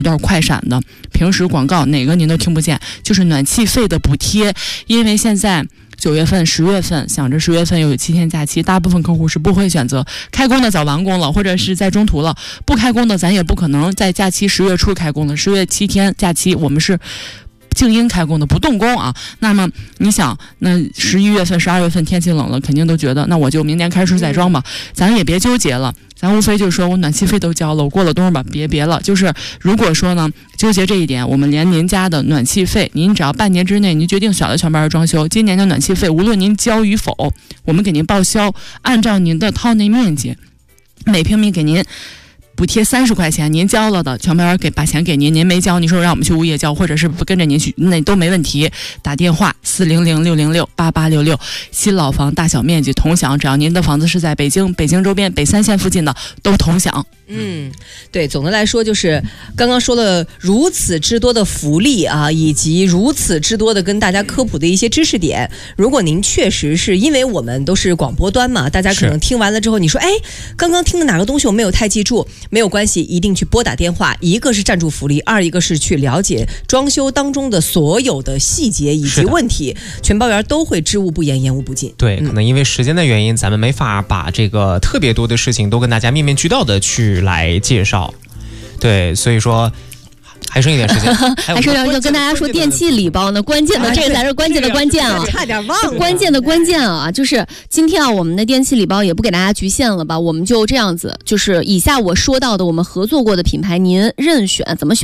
段快闪的，平时广告哪个您都听不见，就是暖气费的补贴。因为现在9月份、10月份，想着10月份又有7天假期，大部分客户是不会选择开工的早完工了，或者是在中途了。不开工的，咱也不可能在假期10月初开工了。10月7天假期，我们是静音开工的，不动工啊。那么你想，那11月份、12月份天气冷了，肯定都觉得那我就明年开始再装吧，咱也别纠结了。咱无非就是说我暖气费都交了，我过了冬吧，别了。就是如果说呢纠结这一点，我们连您家的暖气费，您只要半年之内您决定选了全班装修，今年的暖气费无论您交与否，我们给您报销，按照您的套内面积，每平米给您补贴30块钱，您交了的全班把钱给您，您没交，你说让我们去物业交，或者是不跟着您去，那都没问题。打电话400-606-8866，新老房大小面积同享，只要您的房子是在北京周边北3县附近的都同享。 对，总的来说就是刚刚说了如此之多的福利啊，以及如此之多的跟大家科普的一些知识点。如果您确实是因为我们都是广播端嘛，大家可能听完了之后，你说哎，刚刚听的哪个东西我没有太记住，没有关系，一定去拨打电话，一个是赞助福利，二一个是去了解装修当中的所有的细节以及问题，全包员都会知无不言，言无不尽。 对，可能因为时间的原因，咱们没法把这个特别多的事情都跟大家面面俱到的去来介绍。对，所以说还剩一点时间， 还是要跟大家说电器礼包呢，关键的这个才是关键的关键啊， 差点忘了关键的关键啊，就是今天啊，我们的电器礼包也不给大家局限了吧，我们就这样子，就是以下我说到的我们合作过的品牌，您任选怎么选。